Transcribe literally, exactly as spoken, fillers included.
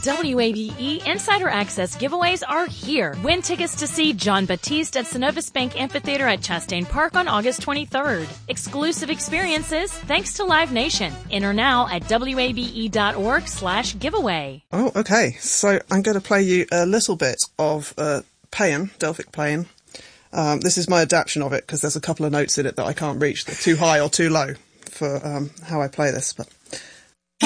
W A B E Insider Access giveaways are here. Win tickets to see John Batiste at Synovus Bank Amphitheater at Chastain Park on August twenty-third. Exclusive experiences thanks to Live Nation. Enter now at wabe.org slash giveaway. Oh, okay. So I'm going to play you a little bit of uh, Paean, Delphic Paean. Um, this is my adaptation of it because there's a couple of notes in it that I can't reach. They're too high or too low for um, how I play this, but...